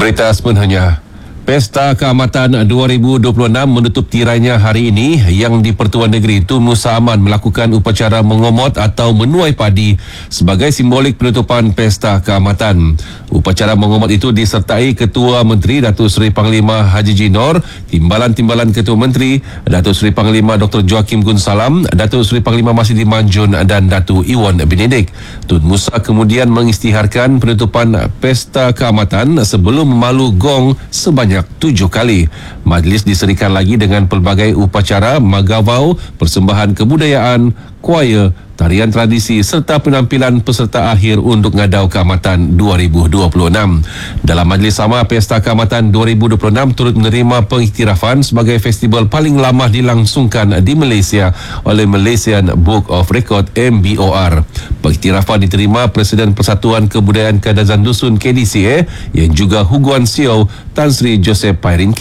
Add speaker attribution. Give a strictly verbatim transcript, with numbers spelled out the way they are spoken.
Speaker 1: Berita sepenuhnya. Pesta Keamatan dua ribu dua puluh enam menutup tirainya hari ini yang di Pertuan Negeri Tun Musa Aman melakukan upacara mengomot atau menuai padi sebagai simbolik penutupan Pesta Keamatan. Upacara mengomot itu disertai Ketua Menteri Datuk Seri Panglima Haji Jinor, Timbalan-Timbalan Ketua Menteri Datuk Seri Panglima Doktor Joakim Gun Salam, Datuk Seri Panglima Masidi Manjun dan Datuk Iwan Benedik. Tun Musa kemudian mengisytiharkan penutupan Pesta Keamatan sebelum memalu gong sebanyak tujuh kali. Majlis diserikan lagi dengan pelbagai upacara, magavau, persembahan kebudayaan, choir, tarian tradisi serta penampilan peserta akhir untuk ngadau Keamatan dua ribu dua puluh enam. Dalam majlis sama, Pesta Keamatan dua ribu dua puluh enam turut menerima pengiktirafan sebagai festival paling lama dilangsungkan di Malaysia oleh Malaysian Book of Record M B O R. Pengiktirafan diterima Presiden Persatuan Kebudayaan Kadazan Dusun K D C A yang juga Huguan Siau, Tan Sri Joseph Pairin